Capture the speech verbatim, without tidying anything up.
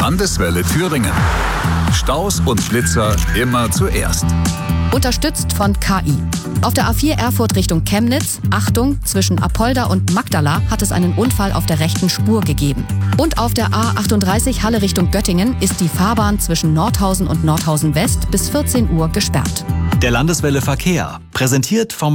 Landeswelle Thüringen. Staus und Blitzer immer zuerst. Unterstützt von K I. Auf der A vier Erfurt Richtung Chemnitz, Achtung, zwischen Apolda und Magdala hat es einen Unfall auf der rechten Spur gegeben. Und auf der A achtunddreißig Halle Richtung Göttingen ist die Fahrbahn zwischen Nordhausen und Nordhausen West bis vierzehn Uhr gesperrt. Der Landeswelle Verkehr, präsentiert vom